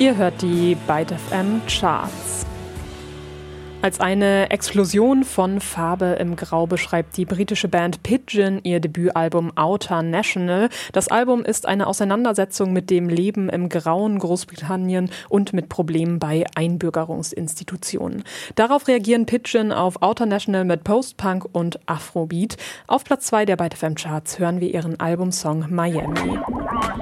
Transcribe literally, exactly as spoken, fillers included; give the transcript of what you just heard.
Ihr hört die Byte F M Charts. Als eine Explosion von Farbe im Grau beschreibt die britische Band Pidgin ihr Debütalbum Outer National. Das Album ist eine Auseinandersetzung mit dem Leben im grauen Großbritannien und mit Problemen bei Einbürgerungsinstitutionen. Darauf reagieren Pidgin auf Outer National mit Post-Punk und Afrobeat. Auf Platz zwei der Byte F M Charts hören wir ihren Albumsong Miami.